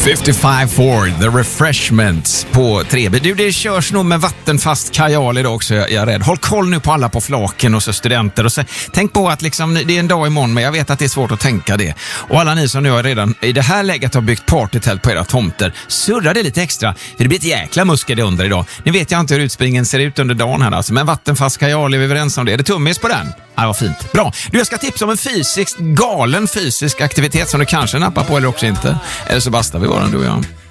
55 Ford, The Refreshments på 3B. Du, det körs nog med vattenfast kajal idag också, jag är rädd. Håll koll nu på alla på flaken och så studenter. Och så, tänk på att liksom, det är en dag imorgon, men jag vet att det är svårt att tänka det. Och alla ni som nu har redan i det här läget har byggt partytält på era tomter, surra det lite extra. För det blir ett jäkla muskel det under idag. Nu vet jag inte hur utspringen ser ut under dagen här alltså, men vattenfast kajal är vi överens om det. Är det tummis på den? Ja, vad fint. Bra. Du, jag ska tipsa om en galen fysisk aktivitet som du kanske nappar på eller också inte. Eller så bastar vi bara, du och jag.